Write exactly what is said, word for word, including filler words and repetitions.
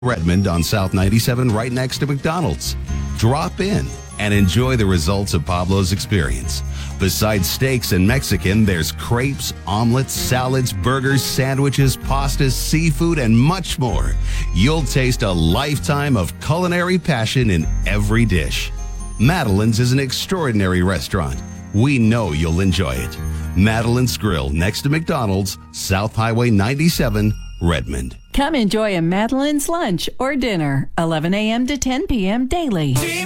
Redmond on South ninety-seven, right next to McDonald's. Drop in and enjoy the results of Pablo's experience. Besides steaks and Mexican, there's crepes, omelets, salads, burgers, sandwiches, pastas, seafood, and much more. You'll taste a lifetime of culinary passion in every dish. Madeline's is an extraordinary restaurant. We know you'll enjoy it. Madeline's Grill, next to McDonald's, South Highway ninety-seven, Redmond. Come enjoy a Madeline's lunch or dinner, eleven a.m. to ten p.m. daily.